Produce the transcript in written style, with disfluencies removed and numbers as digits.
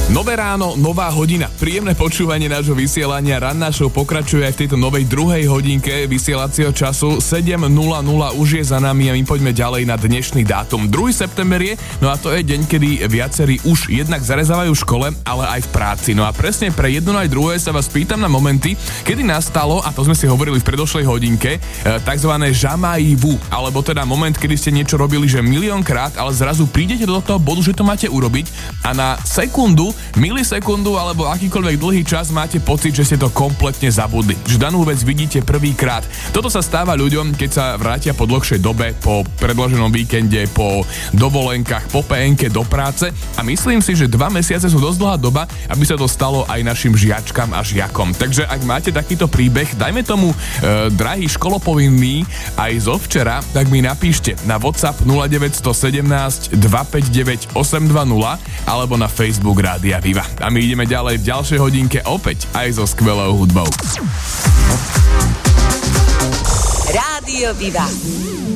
Nové ráno, nová hodina. Príjemné počúvanie nášho vysielania. Ranná show pokračuje aj v tejto novej druhej hodinke vysielacieho času. 7.00 už je za nami a my poďme ďalej na dnešný dátum. 2. september je, no a to je deň, kedy viacerí už jednak zarezávajú v škole, ale aj v práci. No a presne pre jedno aj druhé sa vás pýtam na momenty, kedy nastalo, a to sme si hovorili v predošlej hodinke, takzvané jamais vu, alebo teda moment, kedy ste niečo robili, že miliónkrát, ale zrazu prídete do toho bodu, že to máte urobiť a na sekundu, milisekundu alebo akýkoľvek dlhý čas máte pocit, že ste to kompletne zabudli. Že danú vec vidíte prvýkrát. Toto sa stáva ľuďom, keď sa vrátia po dlhšej dobe, po predĺženom víkende, po dovolenkách, po PN-ke do práce a myslím si, že 2 mesiace sú dosť dlhá doba, aby sa to stalo aj našim žiačkam a žiakom. Takže ak máte takýto príbeh, dajme tomu drahý školopovinný aj zo včera, tak mi napíšte na WhatsApp 0917 259 820 alebo na Facebook Rádia Viva. A my ideme ďalej v ďalšej hodinke opäť aj so skvelou hudbou. Rádio Viva.